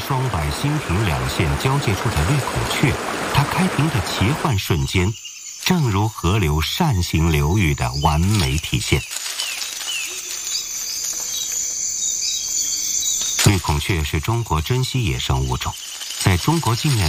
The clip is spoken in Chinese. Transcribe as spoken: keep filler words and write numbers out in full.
双柏新平两线交界处的绿孔雀，它开屏的奇幻瞬间，正如河流扇形流域的完美体现。绿孔雀是中国珍稀野生物种，在中国境内